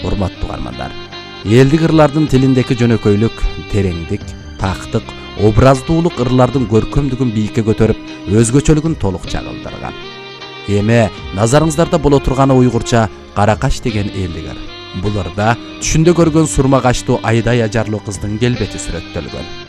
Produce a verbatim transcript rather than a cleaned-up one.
урматтуу каармандар. Элдик ырлардын тилиндеки жөнөкөйлүк, тереңдик, тактык, образдуулук ырлардын көркөмдүгүн бийикке көтөрүп, өзгөчөлүгүн толук чагылдырган. Эми назарыңыздарда боло турганы уйгурча Каракаш деген элдик ыр. Бул ырда түшүндө көргөн сурма каштуу айдай ажарлуу кыздын келбети сүрөттөлгөн.